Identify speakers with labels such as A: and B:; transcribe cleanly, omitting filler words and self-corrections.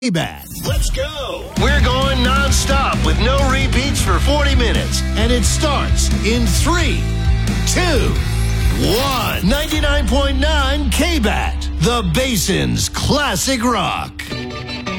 A: K-Bat.
B: Let's go. We're going non-stop with no repeats for 40 minutes.
A: And it starts in 3, 2, 1.
B: 99.9 K-Bat, the Basin's classic rock.